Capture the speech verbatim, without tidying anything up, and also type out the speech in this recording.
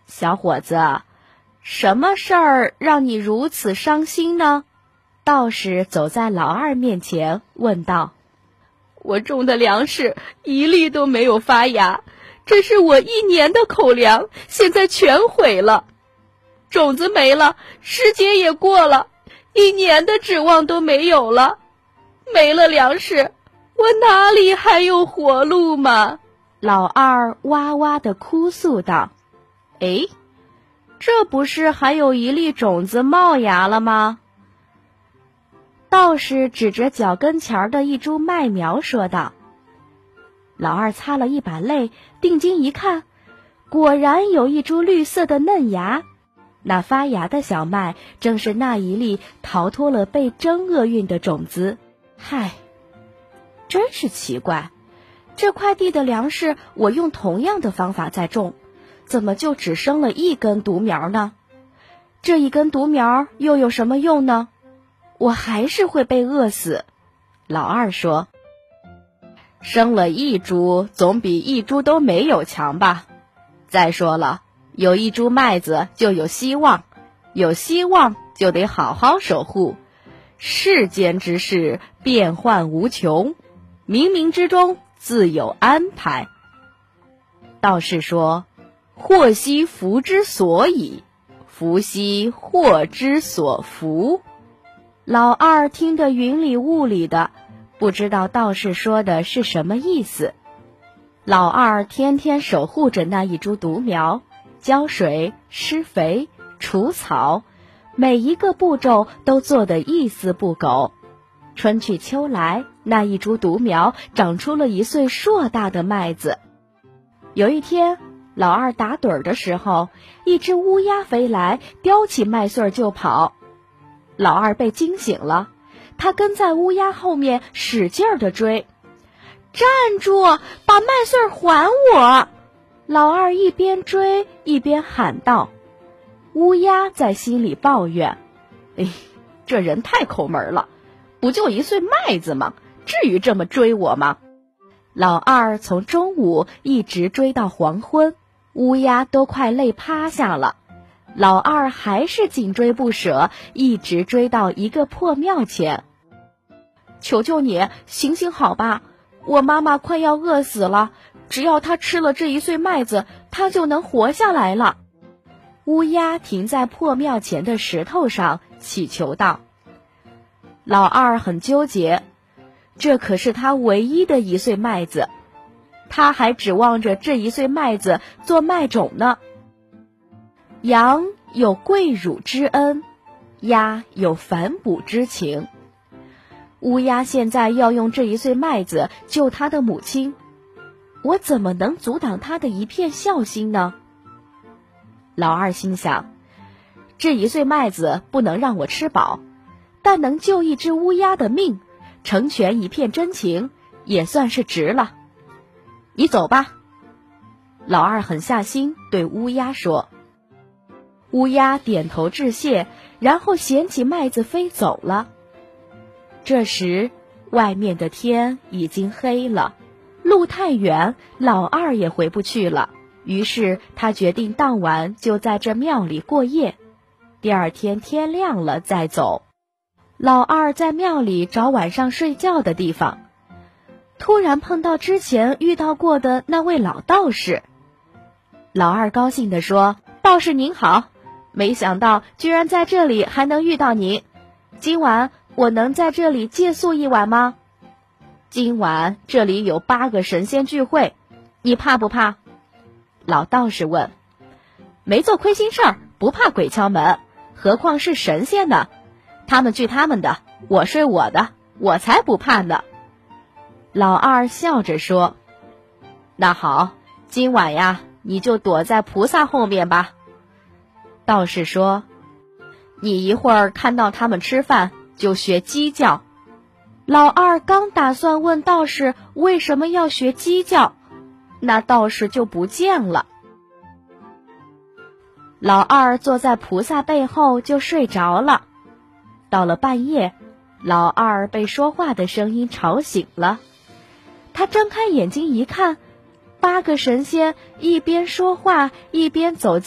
小伙子，什么事儿让你如此伤心呢？道士走在老二面前问道。 我种的粮食一粒都没有发芽，这是我一年的口粮，现在全毁了。种子没了，时节也过了，一年的指望都没有了。没了粮食，我哪里还有活路嘛？ 老二哇哇地哭诉道。诶，这不是还有一粒种子冒芽了吗？道士指着脚跟前的一株麦苗说道。老二擦了一把泪，定睛一看，果然有一株绿色的嫩芽，那发芽的小麦正是那一粒逃脱了被征厄运的种子。嗨，真是奇怪，这块地的粮食我用同样的方法在种，怎么就只生了一根独苗呢？这一根独苗又有什么用呢？我还是会被饿死。老二说。生了一株总比一株都没有强吧。再说了，有一株麦子就有希望，有希望就得好好守护。世间之事变幻无穷，冥冥之中自有安排。道士说，祸兮福之所倚，福兮祸之所伏。老二听得云里雾里的，不知道道士说的是什么意思。老二天天守护着那一株独苗，浇水、施肥、除草，每一个步骤都做得一丝不苟。春去秋来，那一株独苗长出了一穗硕大的麦子。有一天，老二打盹儿的时候，一只乌鸦飞来，叼起麦穗就跑。老二被惊醒了，他跟在乌鸦后面使劲儿地追。站住，把麦穗还我！老二一边追一边喊道。乌鸦在心里抱怨，哎，这人太抠门了，不就一穗麦子吗？至于这么追我吗？老二从中午一直追到黄昏，乌鸦都快累趴下了。老二还是紧追不舍，一直追到一个破庙前。求求你，行行好吧，我妈妈快要饿死了，只要她吃了这一穗麦子，她就能活下来了。乌鸦停在破庙前的石头上，祈求道。老二很纠结，这可是他唯一的一穗麦子，他还指望着这一穗麦子做麦种呢。羊有跪乳之恩，鸭有反哺之情。乌鸦现在要用这一穗麦子救他的母亲，我怎么能阻挡他的一片孝心呢？老二心想，这一穗麦子不能让我吃饱，但能救一只乌鸦的命，成全一片真情，也算是值了。你走吧。老二狠下心对乌鸦说。乌鸦点头致谢，然后衔起麦子飞走了。这时，外面的天已经黑了，路太远，老二也回不去了。于是他决定当晚就在这庙里过夜，第二天天亮了再走。老二在庙里找晚上睡觉的地方，突然碰到之前遇到过的那位老道士。老二高兴地说，道士您好，没想到居然在这里还能遇到您，今晚我能在这里借宿一晚吗？今晚这里有八个神仙聚会，你怕不怕？老道士问。没做亏心事儿，不怕鬼敲门，何况是神仙呢？他们聚他们的，我睡我的，我才不怕呢。老二笑着说。那好，今晚呀，你就躲在菩萨后面吧。道士说，你一会儿看到他们吃饭，就学鸡叫。老二刚打算问道士为什么要学鸡叫，那道士就不见了。老二坐在菩萨背后就睡着了。到了半夜，老二被说话的声音吵醒了。他睁开眼睛一看，八个神仙一边说话一边走